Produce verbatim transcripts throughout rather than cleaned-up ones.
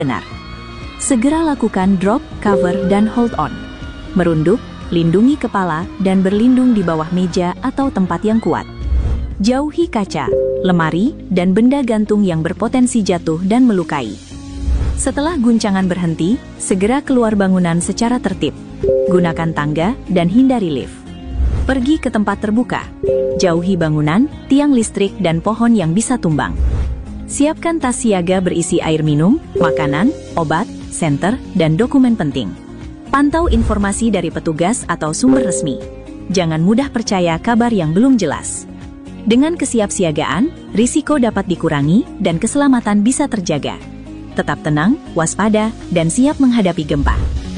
benar. Segera lakukan drop, cover, dan hold on. Merunduk, lindungi kepala, dan berlindung di bawah meja atau tempat yang kuat. Jauhi kaca, lemari, dan benda gantung yang berpotensi jatuh dan melukai. Setelah guncangan berhenti, segera keluar bangunan secara tertib. Gunakan tangga dan hindari lift. Pergi ke tempat terbuka. Jauhi bangunan, tiang listrik, dan pohon yang bisa tumbang. Siapkan tas siaga berisi air minum, makanan, obat, senter, dan dokumen penting. Pantau informasi dari petugas atau sumber resmi. Jangan mudah percaya kabar yang belum jelas. Dengan kesiapsiagaan, risiko dapat dikurangi dan keselamatan bisa terjaga. Tetap tenang, waspada, dan siap menghadapi gempa.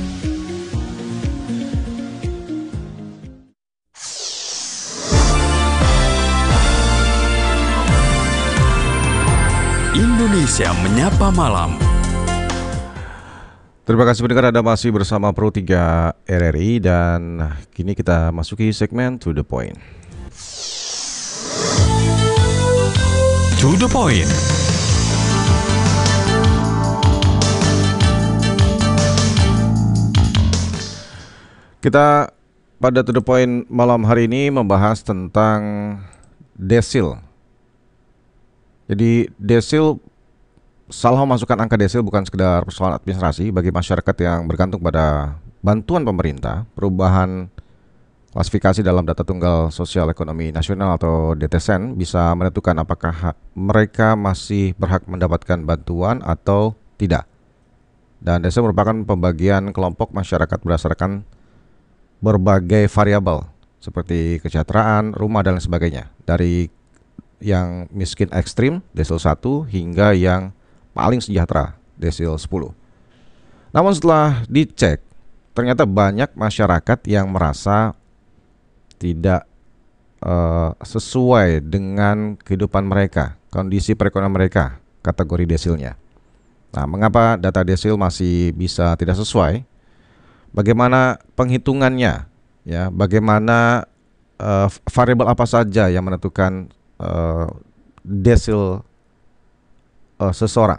Indonesia Menyapa Malam. Terima kasih pendengar, Anda masih bersama Pro tiga R R I dan kini kita masuki segmen To The Point. To The Point. Kita pada To The Point malam hari ini membahas tentang desil. Jadi desil, salah memasukkan angka desil bukan sekedar persoalan administrasi bagi masyarakat yang bergantung pada bantuan pemerintah. Perubahan klasifikasi dalam data tunggal sosial ekonomi nasional atau D T S N bisa menentukan apakah mereka masih berhak mendapatkan bantuan atau tidak. Dan desil merupakan pembagian kelompok masyarakat berdasarkan berbagai variabel seperti kesejahteraan, rumah, dan lain sebagainya. Dari yang miskin ekstrim, desil satu, hingga yang paling sejahtera, desil sepuluh. Namun setelah dicek, ternyata banyak masyarakat yang merasa tidak uh, sesuai dengan kehidupan mereka, kondisi perekonomian mereka, kategori desilnya. Nah, mengapa data desil masih bisa tidak sesuai? Bagaimana penghitungannya? Ya, bagaimana uh, variabel apa saja yang menentukan uh, desil uh, seseorang?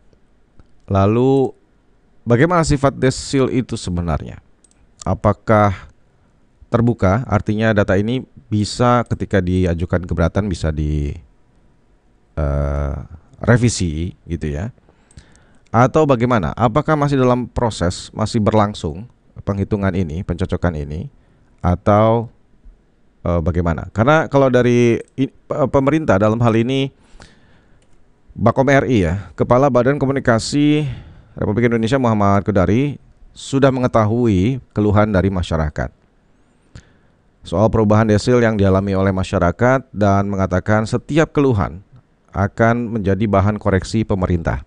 Lalu bagaimana sifat desil itu sebenarnya? Apakah terbuka? Artinya data ini bisa ketika diajukan keberatan bisa di uh, revisi gitu ya? Atau bagaimana? Apakah masih dalam proses, masih berlangsung penghitungan ini, pencocokan ini, atau uh, bagaimana? Karena kalau dari i, pemerintah dalam hal ini Bakom R I ya, Kepala Badan Komunikasi Republik Indonesia Muhammad Kodari sudah mengetahui keluhan dari masyarakat soal perubahan desil yang dialami oleh masyarakat dan mengatakan setiap keluhan akan menjadi bahan koreksi pemerintah.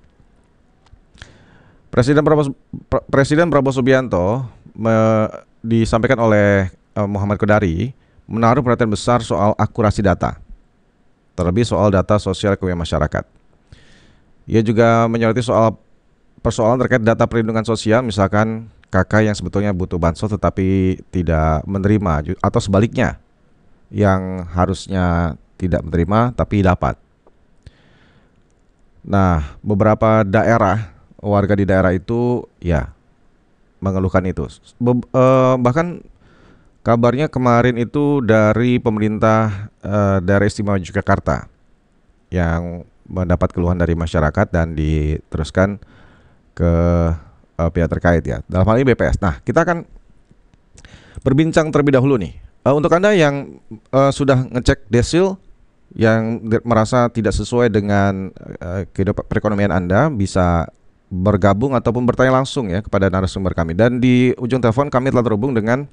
Presiden Prabowo, Presiden Prabowo Subianto me, disampaikan oleh uh, Muhammad Kodari menaruh perhatian besar soal akurasi data, terlebih soal data sosial ekonomi masyarakat. Ia juga menyoroti soal persoalan terkait data perlindungan sosial, misalkan kakak yang sebetulnya butuh bansos tetapi tidak menerima, atau sebaliknya yang harusnya tidak menerima tapi dapat. Nah, beberapa daerah, warga di daerah itu ya mengeluhkan itu. Be- eh, bahkan kabarnya kemarin itu dari pemerintah eh, daerah istimewa Yogyakarta yang mendapat keluhan dari masyarakat dan diteruskan ke uh, pihak terkait ya. Dalam hal ini B P S. Nah, kita akan berbincang terlebih dahulu nih. Uh, untuk Anda yang uh, sudah ngecek desil yang de- merasa tidak sesuai dengan uh, kehidupan perekonomian Anda, bisa bergabung ataupun bertanya langsung ya kepada narasumber kami. Dan di ujung telepon kami telah terhubung dengan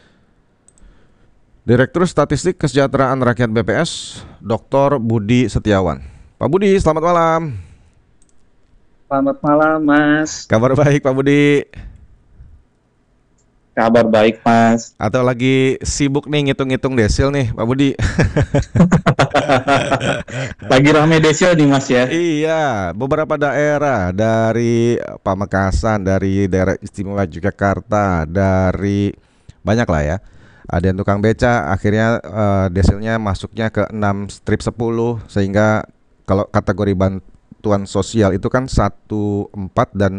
Direktur Statistik Kesejahteraan Rakyat B P S, Doktor Budi Setiawan. Pak Budi, selamat malam. Selamat malam, Mas. Kabar baik, Pak Budi. Kabar baik, Mas. Atau lagi sibuk nih ngitung-ngitung desil nih, Pak Budi? Lagi rame desil nih, Mas ya. Iya, beberapa daerah dari Pamekasan, dari daerah istimewa Yogyakarta, dari banyak lah ya. Ada yang tukang beca, akhirnya uh, desilnya masuknya ke enam strip sepuluh, sehingga kalau kategori ban, bantuan sosial itu kan satu empat dan